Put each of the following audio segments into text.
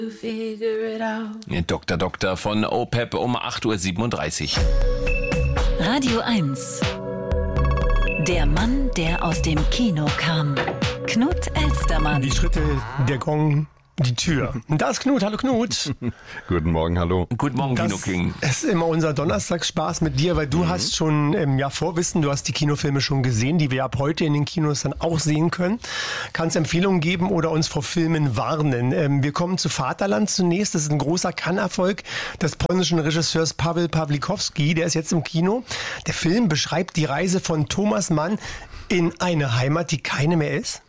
Dr. Doktor von OPEP um 8.37 Uhr. Radio 1. Der Mann, der aus dem Kino kam. Knut Elstermann. Die Schritte, der Gong, die Tür. Und da ist Knut. Hallo Knut. Guten Morgen, hallo. Guten Morgen, Kino King. Es ist immer unser Donnerstagsspaß mit dir, weil du hast schon Vorwissen, du hast die Kinofilme schon gesehen, die wir ab heute in den Kinos dann auch sehen können. Kannst Empfehlungen geben oder uns vor Filmen warnen. Wir kommen zu Vaterland zunächst. Das ist ein großer Cannes-Erfolg des polnischen Regisseurs Paweł Pawlikowski. Der ist jetzt im Kino. Der Film beschreibt die Reise von Thomas Mann in eine Heimat, die keine mehr ist.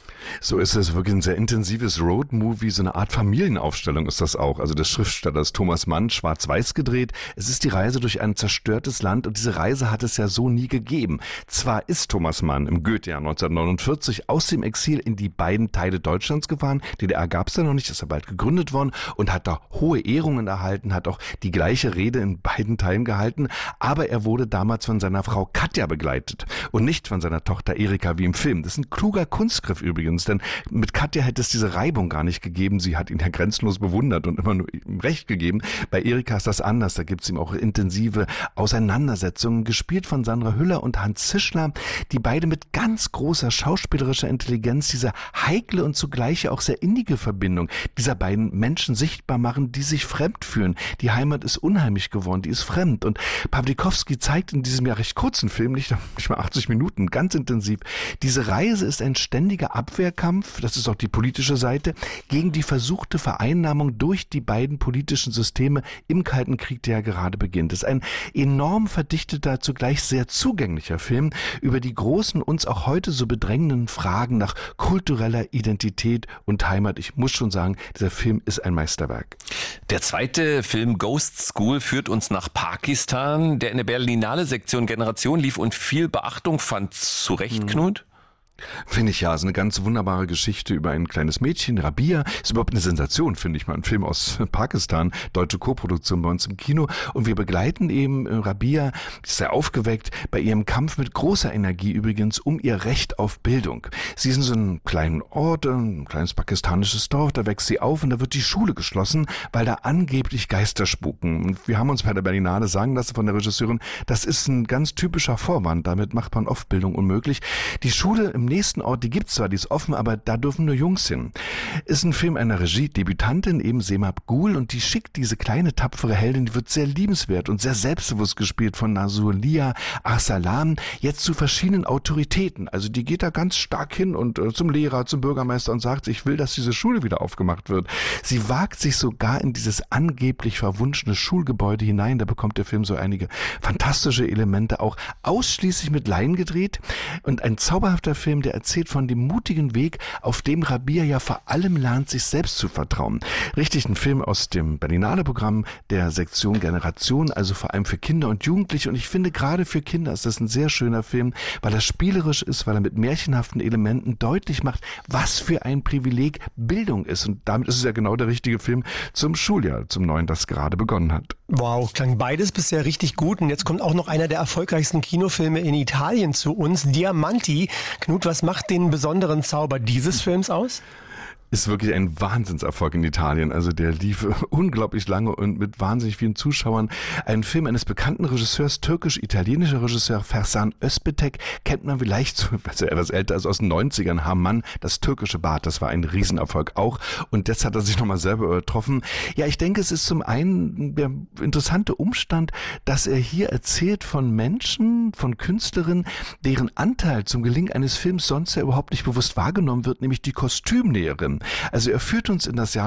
So ist es, wirklich ein sehr intensives Roadmovie, so eine Art Familienaufstellung ist das auch. Also des Schriftstellers Thomas Mann, schwarz-weiß gedreht. Es ist die Reise durch ein zerstörtes Land und diese Reise hat es ja so nie gegeben. Zwar ist Thomas Mann im Goethejahr 1949 aus dem Exil in die beiden Teile Deutschlands gefahren. DDR gab es ja noch nicht, ist ja bald gegründet worden und hat da hohe Ehrungen erhalten, hat auch die gleiche Rede in beiden Teilen gehalten. Aber er wurde damals von seiner Frau Katja begleitet und nicht von seiner Tochter Erika wie im Film. Das ist ein kluger Kunstgriff übrigens. Denn mit Katja hätte es diese Reibung gar nicht gegeben. Sie hat ihn ja grenzenlos bewundert und immer nur ihm Recht gegeben. Bei Erika ist das anders. Da gibt es ihm auch intensive Auseinandersetzungen, gespielt von Sandra Hüller und Hans Zischler, die beide mit ganz großer schauspielerischer Intelligenz diese heikle und zugleich auch sehr innige Verbindung dieser beiden Menschen sichtbar machen, die sich fremd fühlen. Die Heimat ist unheimlich geworden, die ist fremd. Und Pawlikowski zeigt in diesem ja recht kurzen Film, nicht mal 80 Minuten, ganz intensiv, diese Reise ist ein ständiger Abwehrkampf, das ist auch die politische Seite, gegen die versuchte Vereinnahmung durch die beiden politischen Systeme im Kalten Krieg, der ja gerade beginnt. Es ist ein enorm verdichteter, zugleich sehr zugänglicher Film über die großen, uns auch heute so bedrängenden Fragen nach kultureller Identität und Heimat. Ich muss schon sagen, dieser Film ist ein Meisterwerk. Der zweite Film Ghost School führt uns nach Pakistan, der in der Berlinale Sektion Generation lief und viel Beachtung fand. Zu Recht, Knut? Finde ich ja, ist eine ganz wunderbare Geschichte über ein kleines Mädchen, Rabia. Ist überhaupt eine Sensation, finde ich mal. Ein Film aus Pakistan, deutsche Koproduktion bei uns im Kino. Und wir begleiten eben Rabia, ist sehr aufgeweckt, bei ihrem Kampf mit großer Energie übrigens um ihr Recht auf Bildung. Sie ist in so einem kleinen Ort, ein kleines pakistanisches Dorf, da wächst sie auf und da wird die Schule geschlossen, weil da angeblich Geister spuken. Und wir haben uns bei der Berlinale sagen lassen von der Regisseurin, das ist ein ganz typischer Vorwand, damit macht man oft Bildung unmöglich. Die Schule im nächsten Ort, die gibt's zwar, die ist offen, aber da dürfen nur Jungs hin. Ist ein Film einer Regie-Debütantin, eben Semab Gul, und die schickt diese kleine, tapfere Heldin, die wird sehr liebenswert und sehr selbstbewusst gespielt von Nasurlia Arsalan, jetzt zu verschiedenen Autoritäten. Also die geht da ganz stark hin und zum Lehrer, zum Bürgermeister und sagt, ich will, dass diese Schule wieder aufgemacht wird. Sie wagt sich sogar in dieses angeblich verwunschene Schulgebäude hinein. Da bekommt der Film so einige fantastische Elemente, auch ausschließlich mit Laien gedreht, und ein zauberhafter Film, der erzählt von dem mutigen Weg, auf dem Rabia ja vor allem lernt, sich selbst zu vertrauen. Richtig, ein Film aus dem Berlinale-Programm der Sektion Generation, also vor allem für Kinder und Jugendliche. Und ich finde, gerade für Kinder ist das ein sehr schöner Film, weil er spielerisch ist, weil er mit märchenhaften Elementen deutlich macht, was für ein Privileg Bildung ist. Und damit ist es ja genau der richtige Film zum Schuljahr, zum neuen, das gerade begonnen hat. Wow, klang beides bisher richtig gut. Und jetzt kommt auch noch einer der erfolgreichsten Kinofilme in Italien zu uns, Diamanti. Knut, was macht den besonderen Zauber dieses Films aus? Ist wirklich ein Wahnsinnserfolg in Italien. Also der lief unglaublich lange und mit wahnsinnig vielen Zuschauern. Ein Film eines bekannten Regisseurs, türkisch-italienischer Regisseur Fersan Özpetek, kennt man vielleicht, so, weil er etwas älter ist, aus den 90ern, Haman, das türkische Bad. Das war ein Riesenerfolg auch. Und jetzt hat er sich nochmal selber übertroffen. Ja, ich denke, es ist zum einen der interessante Umstand, dass er hier erzählt von Menschen, von Künstlerinnen, deren Anteil zum Gelingen eines Films sonst ja überhaupt nicht bewusst wahrgenommen wird, nämlich die Kostümnäherin. Also er führt uns in das Jahr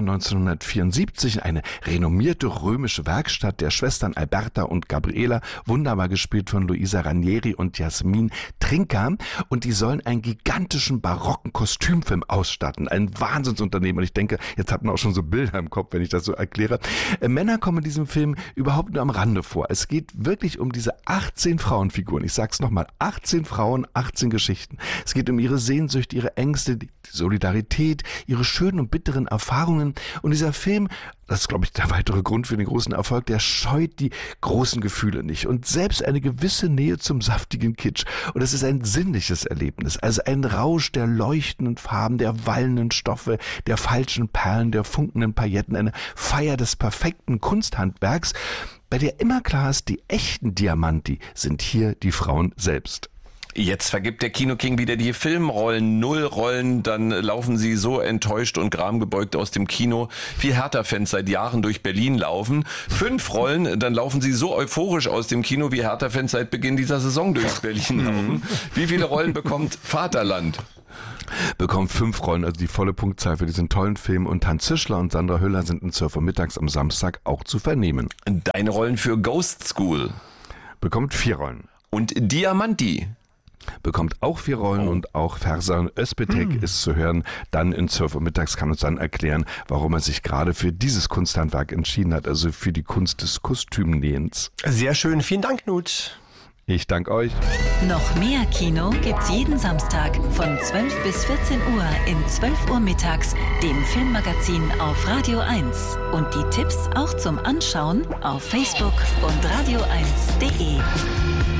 1974 in eine renommierte römische Werkstatt der Schwestern Alberta und Gabriela, wunderbar gespielt von Luisa Ranieri und Jasmin Trinka, und die sollen einen gigantischen barocken Kostümfilm ausstatten. Ein Wahnsinnsunternehmen, und ich denke, jetzt hat man auch schon so Bilder im Kopf, wenn ich das so erkläre. Männer kommen in diesem Film überhaupt nur am Rande vor. Es geht wirklich um diese 18 Frauenfiguren. Ich sag's nochmal, 18 Frauen, 18 Geschichten. Es geht um ihre Sehnsucht, ihre Ängste, die Solidarität, ihre ihre schönen und bitteren Erfahrungen. Und dieser Film, das ist, glaube ich, der weitere Grund für den großen Erfolg, der scheut die großen Gefühle nicht und selbst eine gewisse Nähe zum saftigen Kitsch. Und es ist ein sinnliches Erlebnis, also ein Rausch der leuchtenden Farben, der wallenden Stoffe, der falschen Perlen, der funkenden Pailletten, eine Feier des perfekten Kunsthandwerks, bei der immer klar ist, die echten Diamanti sind hier die Frauen selbst. Jetzt vergibt der Kinoking wieder die Filmrollen, 0 Rollen, dann laufen sie so enttäuscht und gramgebeugt aus dem Kino, wie Hertha-Fans seit Jahren durch Berlin laufen. 5 Rollen, dann laufen sie so euphorisch aus dem Kino, wie Hertha-Fans seit Beginn dieser Saison durch Berlin laufen. Wie viele Rollen bekommt Vaterland? Bekommt 5 Rollen, also die volle Punktzahl für diesen tollen Film. Und Hans Zischler und Sandra Hüller sind um 12 Uhr mittags am Samstag auch zu vernehmen. Deine Rollen für Ghost School? Bekommt 4 Rollen. Und Diamanti? Bekommt auch 4 Rollen und auch Fersan Özpetek ist zu hören. Dann in 12 Uhr mittags kann uns dann erklären, warum er sich gerade für dieses Kunsthandwerk entschieden hat, also für die Kunst des Kostümnähens. Sehr schön. Vielen Dank, Knut. Ich danke euch. Noch mehr Kino gibt's jeden Samstag von 12 bis 14 Uhr in 12 Uhr mittags, dem Filmmagazin auf Radio 1. Und die Tipps auch zum Anschauen auf Facebook und radio1.de.